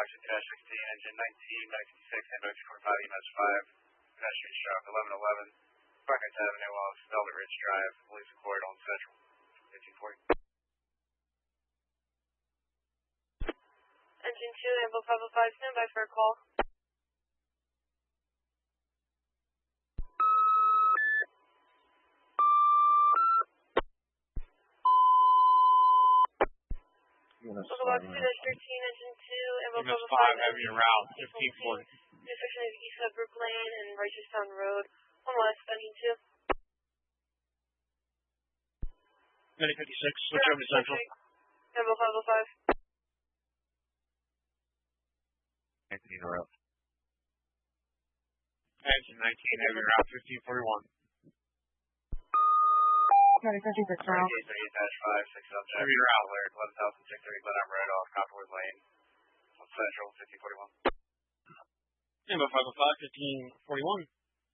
Fox 50-16, engine 19, 956, ambulance 45, EMS 5, pedestrian stroke 1111, Buckets Avenue off Velvet Ridge Drive, police accord on Central, 1540. Engine 2, Ambo 505, standby for a call. Local box 2-13, engine 2, Ambo 505, heavy route, 1540. Intersection of East Sudbrook Lane and Rightestown Road, 1 west, engine 2. Medic 56, switch over to Central. Ambo 505. Anthony in a route. Engine 19, heavy route, 1541. Medic 56 now. 38-5, 6 subject. Heavy route. Alert, 11,630 Glen Arm Road off Copperwood Lane, on Central, 1541. Ambo 505, 1541.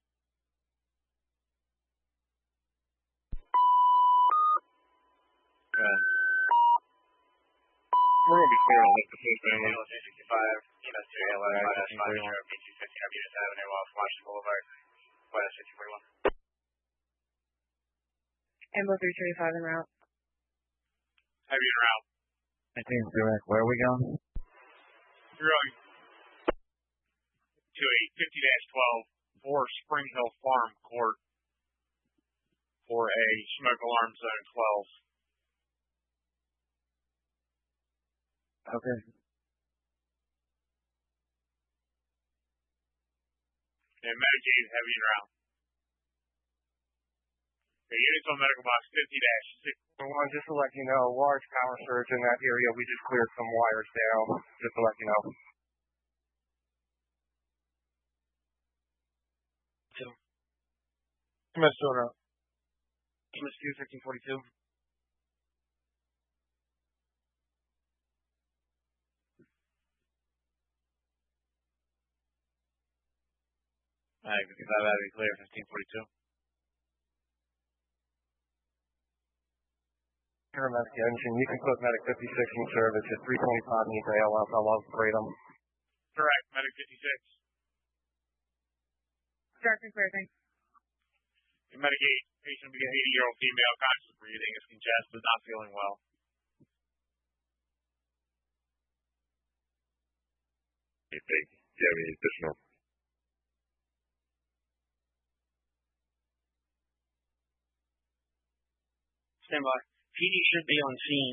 We're going to be clear on this decision. Ambulance 265, EMS 2 ALS, 5-5, B250 Arbutus Avenue off Washington Boulevard, West 1541. Ambo 335 en route. Heavy en route. 19 direct. Where are we going? You're going to a 50-12 for Spring Hill Farm Court for a smoke alarm zone 12. Okay. And Medicaid heavy en route. The units on medical box 50-6. Just to let you know, large power surge in that area. We just cleared some wires down, just to let you know. EMS 2 en route. EMS 2, 1342. Alright, 55 Avenue clear, 1542. Paramedic engine, you can put Medic 56 in service at 325 needs ALS. I'll upgrade them. Correct, Medic 56. Director clear, thanks. Medic 8, patient will be an 80-year-old female, conscious breathing, is congested, not feeling well. Hey, do you have any additional? Stand by. PD should be on scene.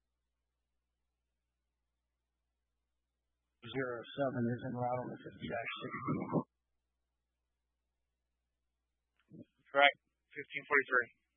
07 is en route on the 50-16. Correct. 1543.